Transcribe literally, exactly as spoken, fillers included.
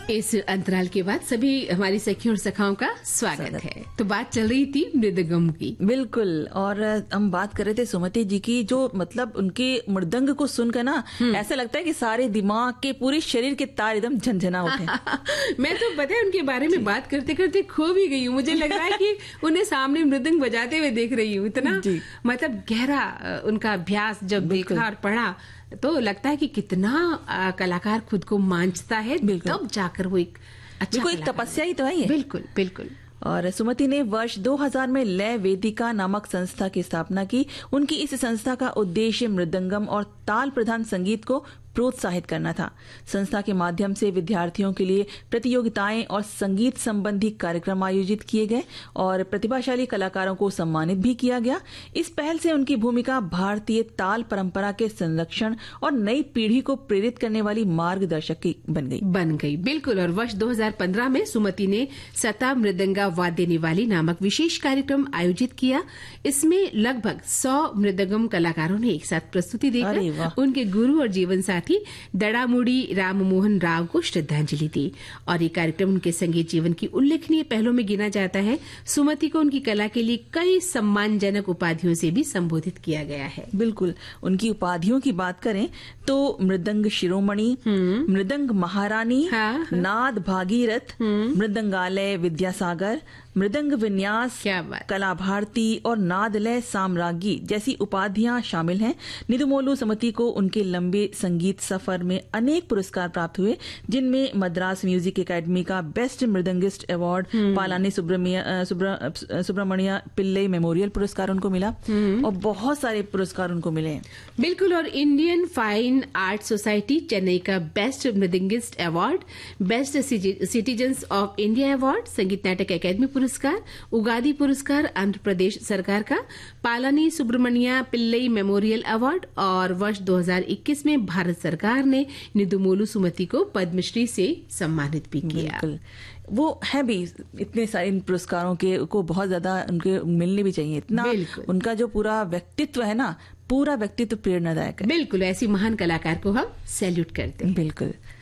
इस अंतराल के बाद सभी हमारी सखियों और सखाओं का स्वागत है। तो बात चल रही थी मृदंगम की। बिल्कुल, और हम बात कर रहे थे सुमति जी की, जो मतलब उनके मृदंग को सुनकर ना ऐसा लगता है कि सारे दिमाग के, पूरे शरीर के तार एकदम झनझना उठे। मैं तो पता है उनके बारे में बात करते करते खो भी गई हूँ। मुझे लग रहा है कि उन्हें सामने मृदंग बजाते हुए देख रही हूँ। इतना मतलब गहरा उनका अभ्यास जब देखा और पढ़ा तो लगता है कि कितना आ, कलाकार खुद को मांझता है, तब जाकर वो एक अच्छा एक तपस्या ही तो है ये। बिल्कुल बिल्कुल। और सुमति ने वर्ष दो हज़ार में लय वेदिका नामक संस्था की स्थापना की। उनकी इस संस्था का उद्देश्य मृदंगम और ताल प्रधान संगीत को प्रोत्साहित करना था। संस्था के माध्यम से विद्यार्थियों के लिए प्रतियोगिताएं और संगीत संबंधी कार्यक्रम आयोजित किए गए और प्रतिभाशाली कलाकारों को सम्मानित भी किया गया। इस पहल से उनकी भूमिका भारतीय ताल परंपरा के संरक्षण और नई पीढ़ी को प्रेरित करने वाली मार्गदर्शक की बन गई बन गई बिल्कुल। और वर्ष दो हज़ार पंद्रह में सुमति ने सता मृदंगा वाद्य निवाली नामक विशेष कार्यक्रम आयोजित किया। इसमें लगभग सौ मृदंगम कलाकारों ने एक साथ प्रस्तुति देकर उनके गुरु और जीवन साथी दड़ामुड़ी राम मोहन राव को श्रद्धांजलि दी। और ये कार्यक्रम उनके संगीत जीवन की उल्लेखनीय पहलों में गिना जाता है। सुमति को उनकी कला के लिए कई सम्मानजनक उपाधियों से भी संबोधित किया गया है। बिल्कुल, उनकी उपाधियों की बात करें तो मृदंग शिरोमणि, मृदंग महारानी, हाँ, हाँ। नाद भागीरथ, मृदंगालय विद्यासागर, मृदंग विन्यास कला भारती और नादलय साम्राज्ञी जैसी उपाधियां शामिल हैं। निदुमोलू सुमति को उनके लंबे संगीत सफर में अनेक पुरस्कार प्राप्त हुए, जिनमें मद्रास म्यूजिक एकेडमी का बेस्ट मृदंगिस्ट अवार्ड, पालानी सुब्रमण्य पिल्ले मेमोरियल पुरस्कार उनको मिला और बहुत सारे पुरस्कार उनको मिले। बिल्कुल। और Indian fine art society Chennai का best मृदंगिस्ट award, best citizens of India award, संगीत नाटक अकेडमी पुरस्कार, उगादी पुरस्कार आंध्र प्रदेश सरकार का, पालानी सुब्रमण्य पिल्लई मेमोरियल अवार्ड और वर्ष दो हज़ार इक्कीस में भारत सरकार ने निदुमोलू सुमति को पद्मश्री से सम्मानित भी किया। वो है भी इतने सारे इन पुरस्कारों के को बहुत ज्यादा उनके मिलने भी चाहिए। इतना उनका जो पूरा व्यक्तित्व है ना, पूरा व्यक्तित्व प्रेरणादायक है। बिल्कुल, ऐसी महान कलाकार को हम सैल्यूट करते हैं। बिल्कुल।